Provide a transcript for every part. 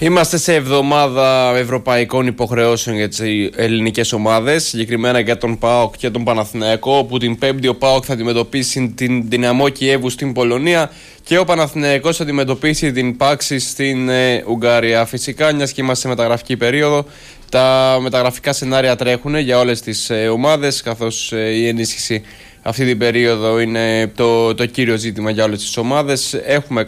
Είμαστε σε εβδομάδα ευρωπαϊκών υποχρεώσεων για τις ελληνικές ομάδες, συγκεκριμένα για τον ΠΑΟΚ και τον Παναθηναϊκό, όπου την Πέμπτη ο ΠΑΟΚ θα αντιμετωπίσει την Δυναμό Κιέβου στην Πολωνία και ο Παναθηναϊκός θα αντιμετωπίσει την Πάξη στην Ουγγαρία. Φυσικά, μιας και είμαστε σε μεταγραφική περίοδο, τα μεταγραφικά σενάρια τρέχουν για όλες τις ομάδες, καθώς η ενίσχυση αυτή την περίοδο είναι το κύριο ζήτημα για όλες τις ομάδες. Έχουμε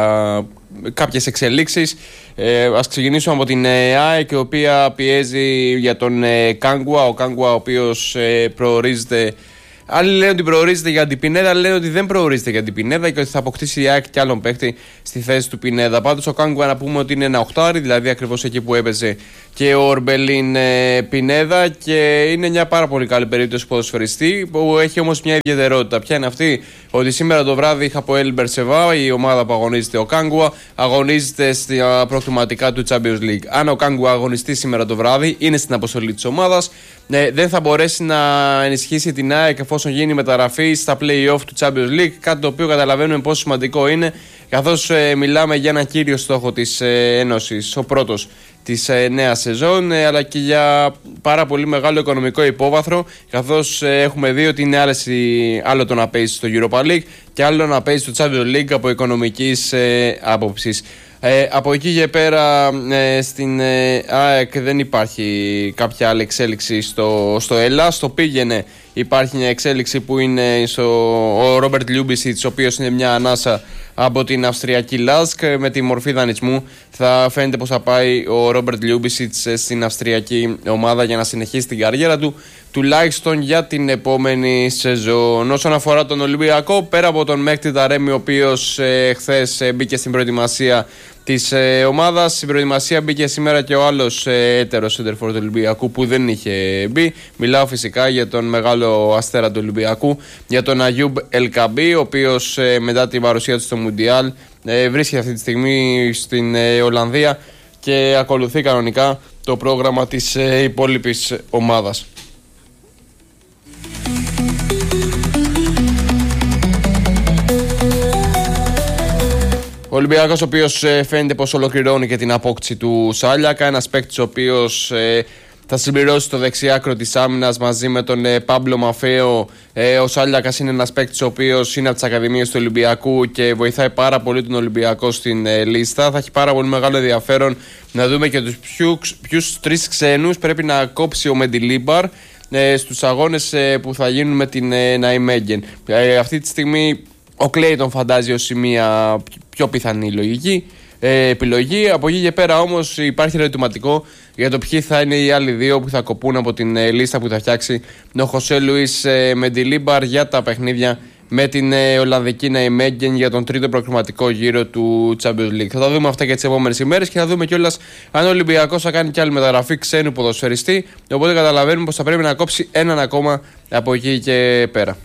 κάποιες εξελίξεις. Ας ξεκινήσουμε από την ΑΕΚ, η οποία πιέζει για τον Κάγκουα. Ο Κάγκουα, ο οποίος προορίζεται. Άλλοι λένε ότι προορίζεται για την Πινέδα, άλλοι λένε ότι δεν προορίζεται για την Πινέδα και ότι θα αποκτήσει η ΑΕΚ και άλλον παίχτη στη θέση του Πινέδα. Πάντως ο Κάγκουα, να πούμε ότι είναι ένα οχτάρι, δηλαδή ακριβώς εκεί που έπαιζε και ο Ορμπελίν Πινέδα, και είναι μια πάρα πολύ καλή περίπτωση ποδοσφαιριστή που έχει όμως μια ιδιαιτερότητα. Ποια είναι αυτή? Ότι σήμερα το βράδυ είχα από Ελ Μπερσεβά, η ομάδα που αγωνίζεται ο Κάγκουα, αγωνίζεται στα προκριματικά του Champions League. Αν ο Κάγκουα αγωνιστεί σήμερα το βράδυ, είναι στην αποστολή της ομάδας, δεν θα μπορέσει να ενισχύσει την ΑΕΚ εφόσον γίνει μεταγραφή στα play-off του Champions League, κάτι το οποίο καταλαβαίνουμε πόσο σημαντικό είναι, καθώς μιλάμε για ένα κύριο στόχο της Ένωσης, ο πρώτος της νέας σεζόν, αλλά και για πάρα πολύ μεγάλο οικονομικό υπόβαθρο, καθώς έχουμε δει ότι είναι άλλο το να παίζει στο Europa League και άλλο να παίζει στο Champions League από οικονομικής άποψης. Από εκεί και πέρα στην ΑΕΚ δεν υπάρχει κάποια άλλη εξέλιξη στο Ελλάς. Στο Πήγαινε υπάρχει μια εξέλιξη που είναι ο Ρόμπερτ Λιούμπισιτς, ο οποίος είναι μια ανάσα από την Αυστριακή Λάσκ. Με τη μορφή δανεισμού θα φαίνεται πως θα πάει ο Ρόμπερτ Λιούμπισιτς στην Αυστριακή ομάδα για να συνεχίσει την καριέρα του, τουλάχιστον για την επόμενη σεζόν. Όσον αφορά τον Ολυμπιακό, πέρα από τον Μέχτη Ταρέμι, ο οποίος χθες μπήκε στην προετοιμασία της ομάδας, στην προετοιμασία μπήκε σήμερα και ο άλλος έτερος σέντερφορ του Ολυμπιακού που δεν είχε μπει. Μιλάω φυσικά για τον μεγάλο αστέρα του Ολυμπιακού, για τον Αγιούμπ Ελκαμπή, ο οποίος μετά την παρουσία του στο Μουντιάλ βρίσκεται αυτή τη στιγμή στην Ολλανδία και ακολουθεί κανονικά το πρόγραμμα της υπόλοιπης ομάδας. Ο Ολυμπιακός, ο οποίος φαίνεται πως ολοκληρώνει και την απόκτηση του Σάλιακα, ένας παίκτης ο οποίος θα συμπληρώσει το δεξιάκρο της άμυνας μαζί με τον Πάμπλο Μαφέο. Ο Σάλιακας είναι ένας παίκτης ο οποίος είναι από τις ακαδημίες του Ολυμπιακού και βοηθάει πάρα πολύ τον Ολυμπιακό στην λίστα. Θα έχει πάρα πολύ μεγάλο ενδιαφέρον να δούμε και τους ποιους τρεις ξένους πρέπει να κόψει ο Μεντιλίμπαρ στους αγώνες που θα γίνουν με την Ναϊμέγγεν. Αυτή τη στιγμή ο Κλέι τον φαντάζει ως μια πιο πιθανή λογική επιλογή. Από εκεί και πέρα όμως υπάρχει ερωτηματικό για το ποιοι θα είναι οι άλλοι δύο που θα κοπούν από την λίστα που θα φτιάξει ο Χωσέ Λουίς Μεντιλίμπαρ για τα παιχνίδια με την Ολλανδική Ναϊμέγγεν για τον τρίτο προκριματικό γύρο του Champions League. Θα τα δούμε αυτά και τις επόμενες ημέρες και θα δούμε κιόλας αν ο Ολυμπιακός θα κάνει κι άλλη μεταγραφή ξένου ποδοσφαιριστή. Οπότε καταλαβαίνουμε πως θα πρέπει να κόψει έναν ακόμα από εκεί και πέρα.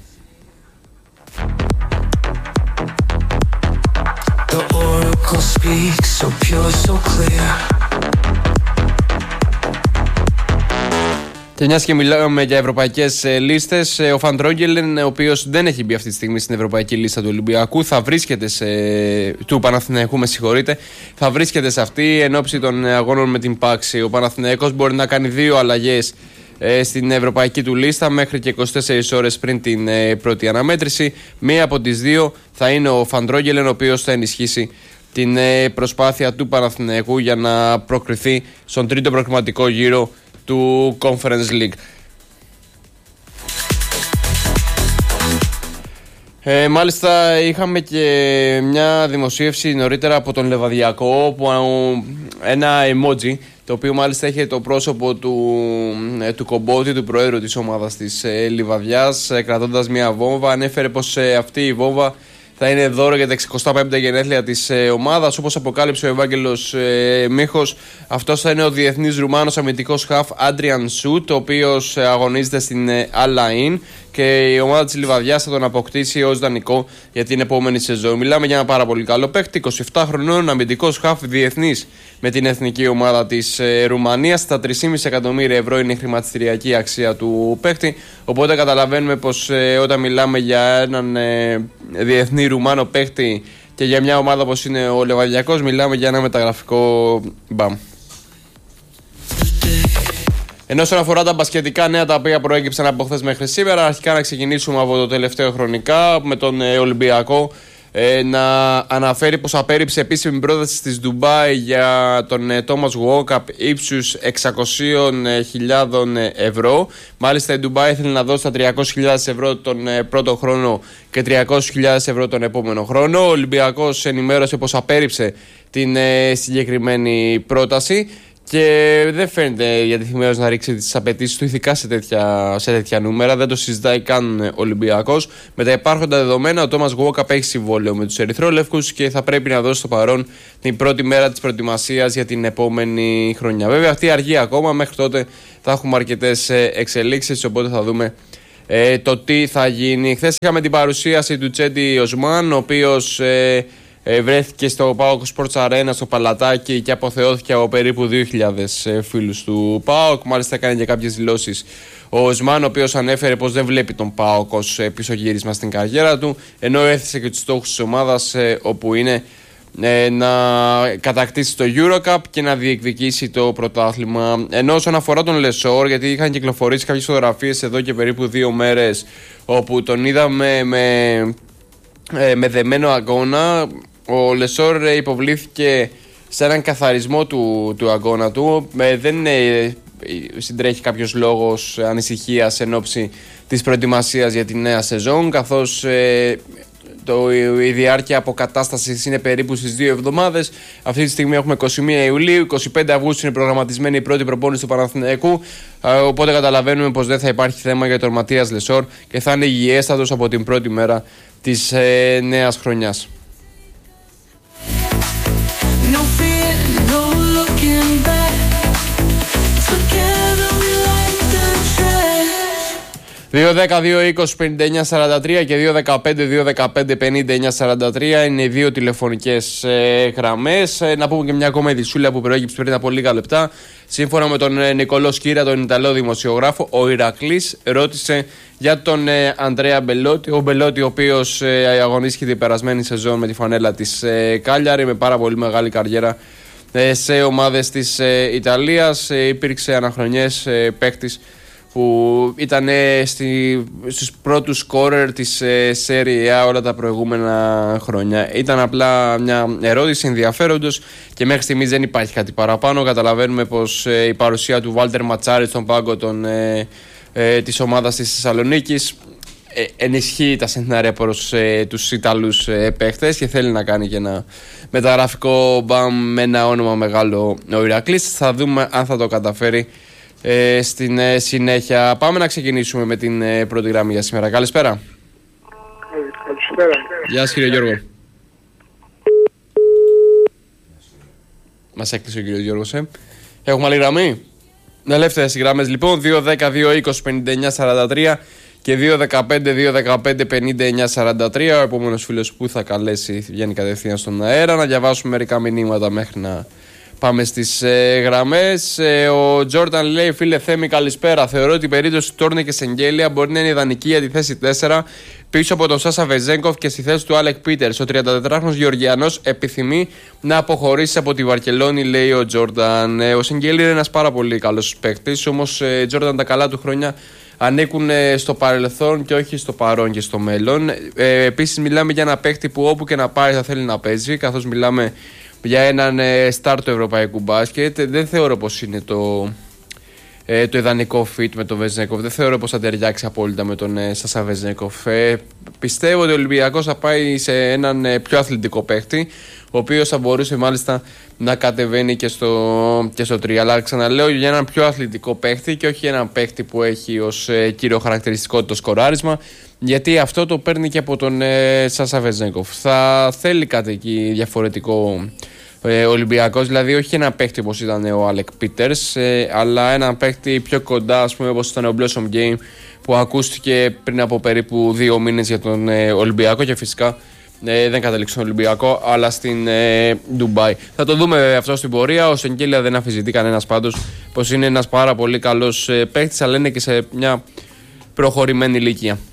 Και μιας και μιλάμε για ευρωπαϊκές λίστες, ο Φαν Τρόγγελεν, ο οποίος δεν έχει μπει αυτή τη στιγμή στην ευρωπαϊκή λίστα του Ολυμπιακού, θα βρίσκεται του Παναθηναϊκού, θα βρίσκεται σε αυτή εν ώψη των αγώνων με την Πάξη. Ο Παναθηναϊκός μπορεί να κάνει δύο αλλαγές στην ευρωπαϊκή του λίστα μέχρι και 24 ώρες πριν την πρώτη αναμέτρηση. Μία από τις δύο θα είναι ο Φαν Τρόγγελεν, ο οποίος θα ενισχύσει την προσπάθεια του Παναθηναϊκού για να προκριθεί στον τρίτο προκριματικό γύρο του Conference League. Μάλιστα είχαμε και μια δημοσίευση νωρίτερα από τον Λεβαδιακό, που ένα emoji, το οποίο μάλιστα έχει το πρόσωπο του Κομπότη, του προέδρου της ομάδας της Λιβαδιάς, κρατώντας μια βόμβα. Ανέφερε πως αυτή η βόμβα θα είναι δώρο για τα 65η γενέθλια της ομάδας. Όπως αποκάλυψε ο Ευάγγελος Μίχος, αυτός θα είναι ο διεθνής Ρουμάνος αμυντικός χαφ Άντριαν Σούτ, ο οποίος αγωνίζεται στην Αλαΐν και η ομάδα της Λιβαδιάς θα τον αποκτήσει ως δανεικό για την επόμενη σεζόν. Μιλάμε για ένα πάρα πολύ καλό παίκτη, 27 χρονών, αμυντικός χαφ διεθνής με την εθνική ομάδα της Ρουμανίας. Στα 3,5 εκατομμύρια ευρώ είναι η χρηματιστηριακή αξία του παίκτη. Οπότε καταλαβαίνουμε πως όταν μιλάμε για έναν διεθνή Ρουμάνο παίκτη Και για μια ομάδα όπως είναι ο Λεβαδιακός μιλάμε για ένα μεταγραφικό μπαμ. Ενώ όσον αφορά τα μπασκετικά νέα τα οποία προέκυψαν από χθες μέχρι σήμερα, αρχικά να ξεκινήσουμε από το τελευταίο χρονικά με τον Ολυμπιακό να αναφέρει πως απέρριψε επίσημη πρόταση της Ντουμπάι για τον Τόμας Γουόκαπ ύψους 600.000 ευρώ. Μάλιστα η Ντουμπάι ήθελε να δώσει τα 300.000 ευρώ τον πρώτο χρόνο και 300.000 ευρώ τον επόμενο χρόνο. Ο Ολυμπιακός ενημέρωσε πως απέρριψε την συγκεκριμένη πρόταση και δεν φαίνεται διατεθειμένος να ρίξει τις απαιτήσεις του, ειδικά σε τέτοια νούμερα. Δεν το συζητάει καν ο Ολυμπιακός. Με τα υπάρχοντα δεδομένα, ο Τόμας Γουόκαπ έχει συμβόλαιο με τους Ερυθρόλευκους και θα πρέπει να δώσει στο παρόν την πρώτη μέρα της προετοιμασίας για την επόμενη χρονιά. Βέβαια, αυτή αργεί ακόμα. Μέχρι τότε θα έχουμε αρκετές εξελίξεις, οπότε θα δούμε το τι θα γίνει. Χθες είχαμε την παρουσίαση του Τσέντι Οσμάν, ο οποίος βρέθηκε στο ΠΑΟΚ Sports Arena στο Παλατάκι και αποθεώθηκε από περίπου 2.000 φίλους του ΠΑΟΚ. Μάλιστα έκανε και κάποιες δηλώσεις ο Οσμάν, ο οποίος ανέφερε πως δεν βλέπει τον ΠΑΟΚ ως πισωγύρισμα στην καριέρα του, ενώ έθεσε και τους στόχους της ομάδας, όπου είναι να κατακτήσει το EuroCup και να διεκδικήσει το πρωτάθλημα. Ενώ όσον αφορά τον Λεσόρ, γιατί είχαν κυκλοφορήσει κάποιες φωτογραφίες εδώ και περίπου 2 μέρες όπου τον είδαμε με δεμένο αγώνα, ο Λεσόρ υποβλήθηκε σε έναν καθαρισμό του αγώνα του. Δεν συντρέχει κάποιος λόγος ανησυχίας εν ώψη της προετοιμασίας για τη νέα σεζόν, καθώς η διάρκεια αποκατάστασης είναι περίπου στις 2 εβδομάδες. Αυτή τη στιγμή έχουμε 21 Ιουλίου, 25 Αυγούστου είναι προγραμματισμένη η πρώτη προπόνηση του Παναθηναϊκού. Οπότε καταλαβαίνουμε πως δεν θα υπάρχει θέμα για τον Ματίας Λεσόρ και θα είναι υγιέστατος από την πρώτη μέρα της νέας χρονιάς. 2-10-2-20-59-43 και 2-15-2-15-59-43 είναι οι δύο τηλεφωνικές γραμμές. Να πούμε και μια ακόμα ειδησούλα που προέκυψε πριν από λίγα λεπτά. Σύμφωνα με τον Νικολό Σκύρα, τον Ιταλό δημοσιογράφο, ο Ηρακλής ρώτησε για τον Αντρέα Μπελότη. Ο Μπελότη, ο οποίος αγωνίστηκε την περασμένη σεζόν με τη φανέλα της Κάλιαρη, με πάρα πολύ μεγάλη καριέρα σε ομάδες της Ιταλίας. Υπήρξε αναχρονιές παίκτης που ήταν στους πρώτους σκόρερ της Serie A όλα τα προηγούμενα χρόνια. Ήταν απλά μια ερώτηση ενδιαφέροντος και μέχρι στιγμής δεν υπάρχει κάτι παραπάνω. Καταλαβαίνουμε πως η παρουσία του Βάλτερ Ματσάρη στον πάγκο της ομάδας της Θεσσαλονίκης ενισχύει τα σενάρια προς τους Ιταλούς παίχτες και θέλει να κάνει και ένα μεταγραφικό μπαμ με ένα όνομα μεγάλο ο Ηρακλής. Θα δούμε αν θα το καταφέρει στην συνέχεια. Πάμε να ξεκινήσουμε με την πρώτη γραμμή για σήμερα. Καλησπέρα. Καλησπέρα. Γεια σας κύριε Γιώργο. Μας έκλεισε ο κύριος Γιώργος. Έχουμε άλλη γραμμή. Ελεύθερες οι γραμμές λοιπόν. 2-10-2-20-59-43 και 2-15-2-15-59-43. Ο επόμενος φίλος που θα καλέσει βγαίνει κατευθείαν στον αέρα. Να διαβάσουμε μερικά μηνύματα μέχρι να πάμε στις γραμμές. Ο Τζόρνταν λέει: φίλε Θέμη, καλησπέρα. Θεωρώ ότι η περίπτωση του Τόρνε και Σεγγέλια μπορεί να είναι ιδανική για τη θέση 4 πίσω από τον Σάσα Βεζέγκοφ και στη θέση του Άλεκ Πίτερς. Ο 34χρονος Γεωργιανός επιθυμεί να αποχωρήσει από τη Βαρκελόνη, λέει ο Τζόρνταν. Ο Σεγγέλια είναι ένας πάρα πολύ καλός παίκτης, όμως Τζόρνταν, τα καλά του χρόνια ανήκουν στο παρελθόν και όχι στο παρόν και στο μέλλον. Επίσης, μιλάμε για ένα παίκτη που όπου και να πάει θα θέλει να παίζει, καθώς μιλάμε για έναν στάρ του ευρωπαϊκού μπάσκετ. Δεν θεωρώ πως είναι το ιδανικό fit με τον Βεζέγκοφ. Δεν θεωρώ πως θα ταιριάξει απόλυτα με τον Σάσα Βεζέγκοφ. Πιστεύω ότι ο Ολυμπιακός θα πάει σε έναν πιο αθλητικό παίκτη, ο οποίος θα μπορούσε μάλιστα να κατεβαίνει και στο 3. Αλλά ξαναλέω, για έναν πιο αθλητικό παίκτη και όχι έναν παίκτη που έχει ως κύριο χαρακτηριστικό το σκοράρισμα, γιατί αυτό το παίρνει και από τον Σάσα Βεζέγκοφ. Θα θέλει κάτι εκεί διαφορετικό Ολυμπιακός, δηλαδή όχι ένα παίκτη όπως ήταν ο Άλεκ Πίτερς, αλλά ένα παίκτη πιο κοντά, ας πούμε, όπως ήταν ο Blossom Game που ακούστηκε πριν από περίπου 2 μήνες για τον Ολυμπιακό και φυσικά δεν κατέληξε στον Ολυμπιακό αλλά στην Ντουμπάι. Θα το δούμε αυτό στην πορεία. Ο Σεγγέλια δεν αμφισβητεί κανένας πάντως πως είναι ένας πάρα πολύ καλός παίκτης, αλλά είναι και σε μια προχωρημένη ηλικία.